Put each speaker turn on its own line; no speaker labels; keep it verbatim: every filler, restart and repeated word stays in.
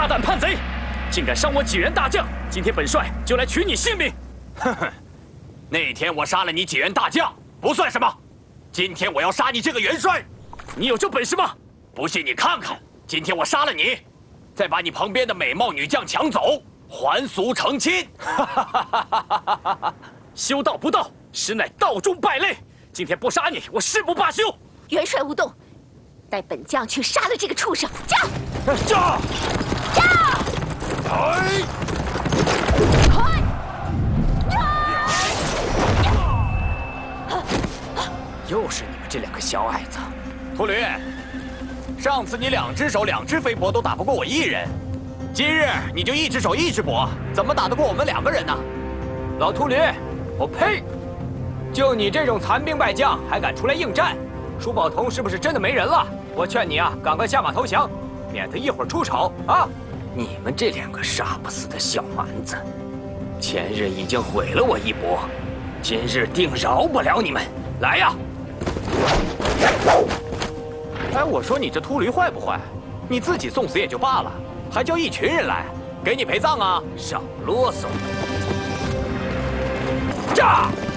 大胆叛贼，竟敢伤我济源大将！今天本帅就来取你性命！
哼哼，那天我杀了你济源大将不算什么，今天我要杀你这个元帅！
你有这本事吗？
不信你看看，今天我杀了你，再把你旁边的美貌女将抢走，还俗成亲！哈哈哈哈哈哈！
修道不道，实乃道中败类。今天不杀你，我誓不罢休！
元帅勿动，带本将去杀了这个畜生！驾！
驾！
驾！
来！
快！
又是你们这两个小矮子！秃驴，上次你两只手两只飞搏都打不过我一人，今日你就一只手一只搏，怎么打得过我们两个人呢？
老秃驴，我呸！就你这种残兵败将，还敢出来应战？舒宝同是不是真的没人了？我劝你啊，赶快下马投降，免得一会儿出丑啊！
你们这两个杀不死的小蛮子，前日已经毁了我一搏，今日定饶不了你们！来呀！
哎，我说你这秃驴坏不坏？你自己送死也就罢了，还叫一群人来，给你陪葬啊？
少啰嗦！
炸！